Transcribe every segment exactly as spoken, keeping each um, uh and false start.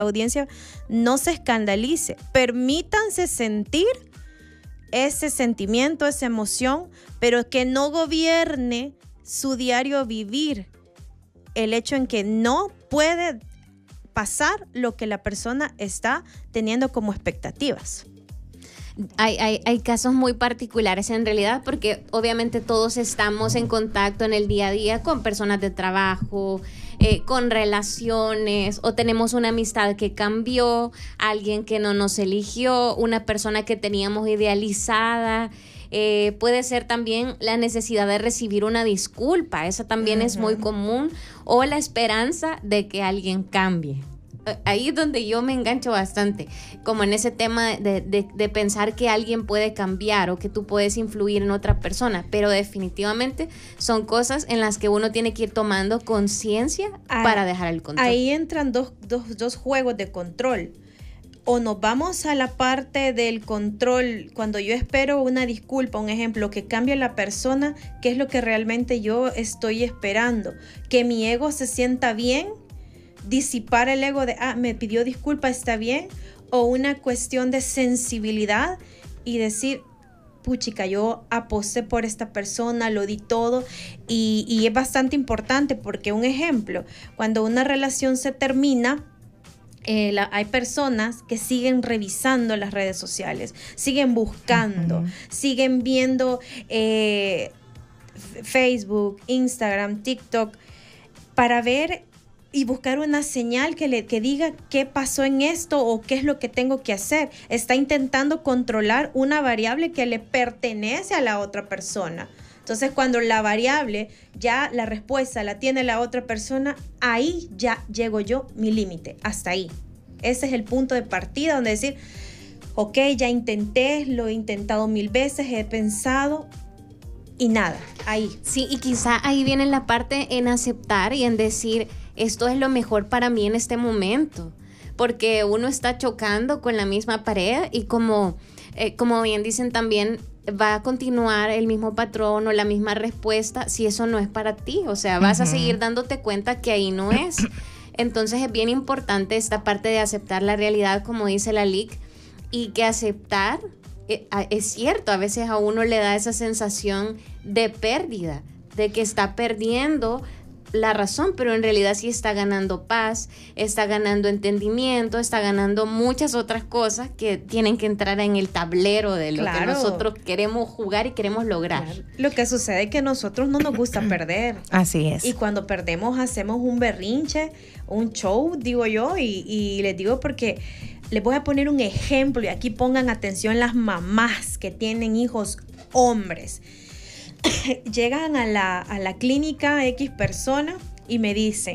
audiencia no se escandalice, permítanse sentir ese sentimiento, esa emoción, pero que no gobierne su diario vivir, el hecho en que no puede pasar lo que la persona está teniendo como expectativas. Hay, hay, hay casos muy particulares en realidad, porque obviamente todos estamos en contacto en el día a día con personas de trabajo, eh, con relaciones, o tenemos una amistad que cambió, alguien que no nos eligió, una persona que teníamos idealizada. Eh, puede ser también la necesidad de recibir una disculpa, esa también uh-huh. es muy común, o la esperanza de que alguien cambie. Ahí es donde yo me engancho bastante, como en ese tema de, de, de pensar que alguien puede cambiar o que tú puedes influir en otra persona, pero definitivamente son cosas en las que uno tiene que ir tomando conciencia para dejar el control. Ahí entran dos, dos, dos juegos de control. O nos vamos a la parte del control, cuando yo espero una disculpa, un ejemplo, que cambie la persona, ¿qué es lo que realmente yo estoy esperando? Que mi ego se sienta bien, disipar el ego de, ah, me pidió disculpa, está bien, o una cuestión de sensibilidad y decir, puchica, yo aposté por esta persona, lo di todo, y, y es bastante importante porque, un ejemplo, cuando una relación se termina, Eh, la, hay personas que siguen revisando las redes sociales, siguen buscando, uh-huh. siguen viendo eh, Facebook, Instagram, TikTok, para ver y buscar una señal que le que diga qué pasó en esto o qué es lo que tengo que hacer. Está intentando controlar una variable que le pertenece a la otra persona. Entonces, cuando la variable, ya la respuesta la tiene la otra persona, ahí ya llego yo, mi límite, hasta ahí. Ese es el punto de partida donde decir, ok, ya intenté, lo he intentado mil veces, he pensado y nada, ahí. Sí, y quizá ahí viene la parte en aceptar y en decir, esto es lo mejor para mí en este momento, porque uno está chocando con la misma pared y como, eh, como bien dicen también, va a continuar el mismo patrón o la misma respuesta si eso no es para ti. O sea, vas uh-huh. a seguir dándote cuenta que ahí no es. Entonces es bien importante esta parte de aceptar la realidad, como dice la L I C, y que aceptar, eh, es cierto, a veces a uno le da esa sensación de pérdida, de que está perdiendo la razón, pero en realidad sí está ganando paz, está ganando entendimiento, está ganando muchas otras cosas que tienen que entrar en el tablero de lo claro. que nosotros queremos jugar y queremos lograr. Claro. Lo que sucede es que a nosotros no nos gusta perder. Así es. Y cuando perdemos hacemos un berrinche, un show, digo yo, y, y les digo porque les voy a poner un ejemplo y aquí pongan atención las mamás que tienen hijos hombres. Llegan a la, a la clínica X persona y me dicen,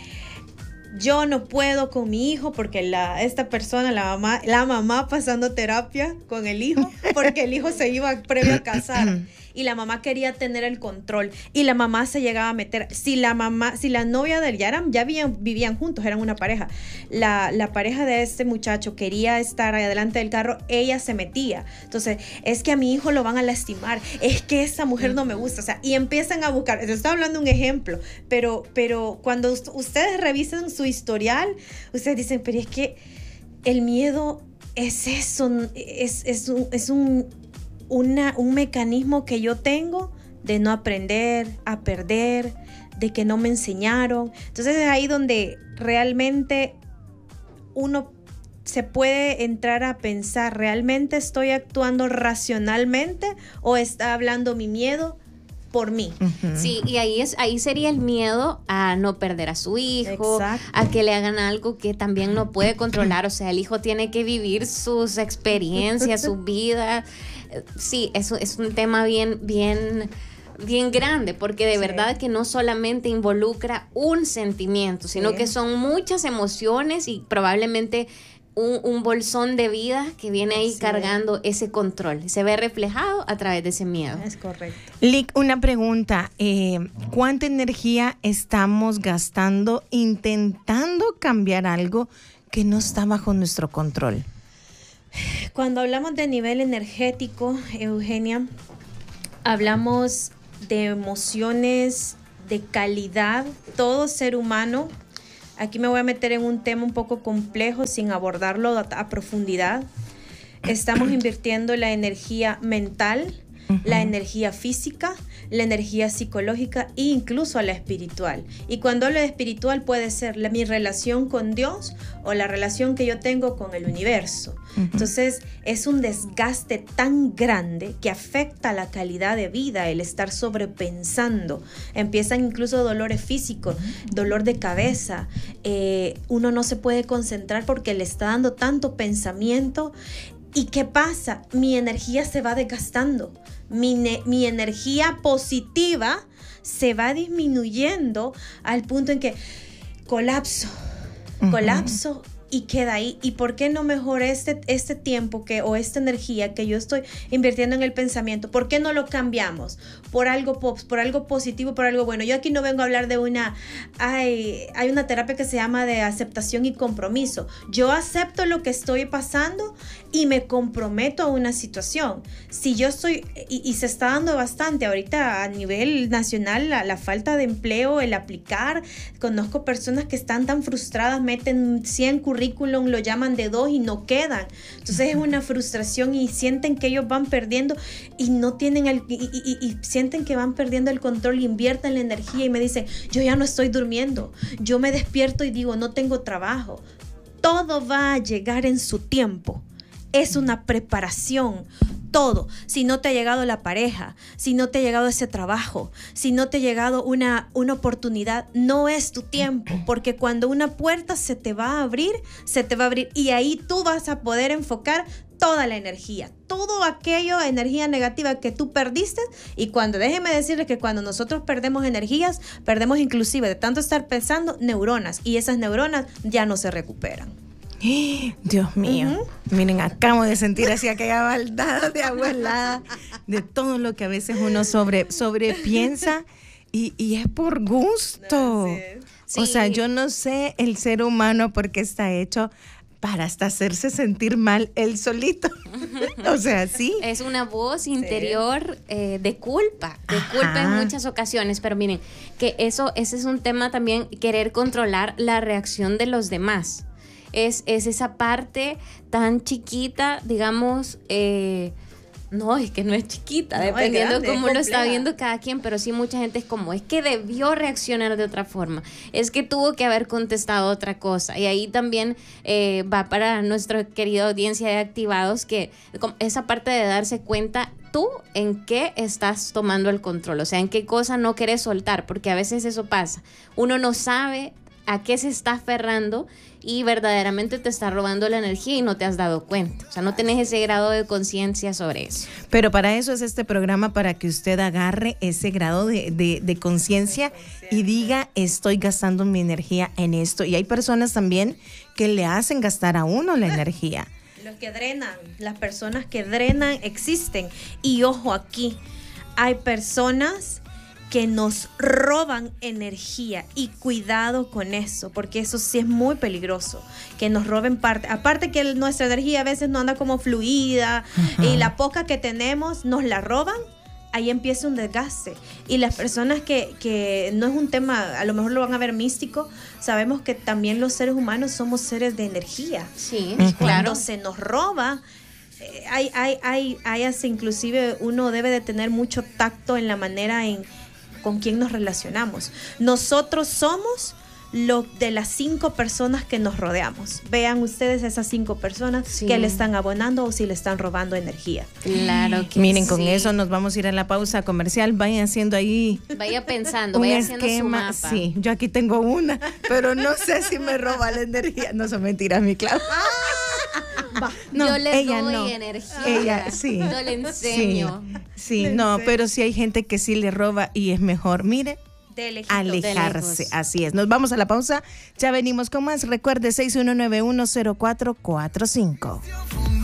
yo no puedo con mi hijo porque la, esta persona, la mamá, la mamá pasando terapia con el hijo porque el hijo se iba previo a casar y la mamá quería tener el control y la mamá se llegaba a meter. Si la mamá, si la novia de él ya, eran, ya vivían, vivían juntos, eran una pareja, la, la pareja de este muchacho quería estar adelante del carro, ella se metía. Entonces, es que a mi hijo lo van a lastimar, es que esa mujer no me gusta, o sea, y empiezan a buscar. Yo estoy hablando de un ejemplo, pero, pero cuando ustedes revisen su historial, ustedes dicen, pero es que el miedo es eso, es, es un, es un Una, un mecanismo que yo tengo de no aprender, a perder, de que no me enseñaron. Entonces es ahí donde realmente uno se puede entrar a pensar, ¿realmente estoy actuando racionalmente o está hablando mi miedo por mí? Uh-huh. Sí, y ahí es ahí sería el miedo a no perder a su hijo, exacto. a que le hagan algo que también no puede controlar. O sea, el hijo tiene que vivir sus experiencias, su vida. Sí, eso es un tema bien, bien, bien grande, porque de sí. verdad que no solamente involucra un sentimiento, sino sí. que son muchas emociones y probablemente un, un bolsón de vida que viene ahí sí. cargando ese control. Se ve reflejado a través de ese miedo. Es correcto. Lic, una pregunta. Eh, ¿Cuánta energía estamos gastando intentando cambiar algo que no está bajo nuestro control? Cuando hablamos de nivel energético, Eugenia, hablamos de emociones, de calidad. Todo ser humano Aquí me voy a meter en un tema un poco complejo sin abordarlo a, a profundidad. Estamos invirtiendo la energía mental, uh-huh. la energía física, la energía psicológica e incluso la espiritual. Y cuando hablo de espiritual puede ser la, mi relación con Dios o la relación que yo tengo con el universo. Uh-huh. Entonces es un desgaste tan grande que afecta la calidad de vida, el estar sobrepensando. Empiezan incluso dolores físicos, uh-huh. dolor de cabeza. Eh, uno no se puede concentrar porque le está dando tanto pensamiento. ¿Y qué pasa? Mi energía se va desgastando. Mi, ne- mi energía positiva se va disminuyendo al punto en que colapso, uh-huh. colapso y queda ahí. ¿Y por qué no mejor este, este tiempo que, o esta energía que yo estoy invirtiendo en el pensamiento? ¿Por qué no lo cambiamos? Por algo, por algo positivo, por algo bueno. Yo aquí no vengo a hablar de una... Hay, hay una terapia que se llama de aceptación y compromiso. Yo acepto lo que estoy pasando y me comprometo a una situación. Si yo estoy... Y, y se está dando bastante ahorita a nivel nacional la, la falta de empleo, el aplicar. Conozco personas que están tan frustradas, meten cien currículum, lo llaman de dos y no quedan. Entonces es una frustración y sienten que ellos van perdiendo y no tienen el... Y, y, y sienten que van perdiendo el control, invierten la energía y me dicen, yo ya no estoy durmiendo. Yo me despierto y digo, no tengo trabajo. Todo va a llegar en su tiempo. Es una preparación, todo. Si no te ha llegado la pareja, si no te ha llegado ese trabajo, si no te ha llegado una, una oportunidad, no es tu tiempo, porque cuando una puerta se te va a abrir, se te va a abrir y ahí tú vas a poder enfocar toda la energía, todo aquello, energía negativa que tú perdiste. Y cuando, déjenme decirles que cuando nosotros perdemos energías, perdemos inclusive de tanto estar pensando neuronas y esas neuronas ya no se recuperan. Dios mío, uh-huh. Miren, acabo de sentir así aquella baldada de agua helada de todo lo que a veces uno sobre, sobrepiensa y, y es por gusto. Sí. O sea, yo no sé el ser humano por qué está hecho para hasta hacerse sentir mal él solito. O sea, sí. Es una voz interior sí. eh, de culpa, de Ajá. culpa en muchas ocasiones, pero miren, que eso, ese es un tema también, querer controlar la reacción de los demás. Es, es esa parte tan chiquita, digamos, eh, no, es que no es chiquita, no, dependiendo de cómo lo está viendo cada quien, pero sí mucha gente es como, es que debió reaccionar de otra forma, es que tuvo que haber contestado otra cosa, y ahí también eh, va para nuestra querida audiencia de activados, que esa parte de darse cuenta tú en qué estás tomando el control, o sea, en qué cosa no querés soltar, porque a veces eso pasa, uno no sabe a qué se está aferrando y verdaderamente te está robando la energía y no te has dado cuenta. O sea, no tenés ese grado de conciencia sobre eso. Pero para eso es este programa, para que usted agarre ese grado de, de, de conciencia y diga, estoy gastando mi energía en esto. Y hay personas también que le hacen gastar a uno la energía. Los que drenan, las personas que drenan existen. Y ojo aquí, hay personas que nos roban energía y cuidado con eso, porque eso sí es muy peligroso, que nos roben parte, aparte que nuestra energía a veces no anda como fluida uh-huh. y la poca que tenemos nos la roban, ahí empieza un desgaste. Y las personas que, que no es un tema, a lo mejor lo van a ver místico, sabemos que también los seres humanos somos seres de energía. Sí, uh-huh. claro. Cuando se nos roba, eh, hay, hay, hay, hay así, inclusive uno debe de tener mucho tacto en la manera en con quién nos relacionamos. Nosotros somos lo de las cinco personas que nos rodeamos. Vean ustedes esas cinco personas sí. que le están abonando o si le están robando energía. Claro que Miren, sí. con eso nos vamos a ir a la pausa comercial. Vayan haciendo ahí. Vaya pensando, un vaya esquema. haciendo su mapa. Sí, yo aquí tengo una, pero no sé si me roba la energía. No son mentiras, mi Clau. No, yo le ella doy no. energía. Ella sí. Yo le enseño. Sí, sí no, pero sí hay gente que sí le roba y es mejor, mire, de lejito, alejarse. De Así es. Nos vamos a la pausa. Ya venimos con más. Recuerde seis uno nueve uno cero cuatro cuatro cinco.